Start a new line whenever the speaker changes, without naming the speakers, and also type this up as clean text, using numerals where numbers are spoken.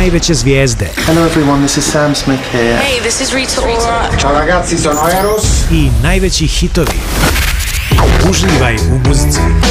najveće zvijezde.
Hello everyone, this is Sam Smith here.
Hey, this is Rita Ora.
Ciao ragazzi, sono Eros.
I najveći hitovi. Uživaj u muzici.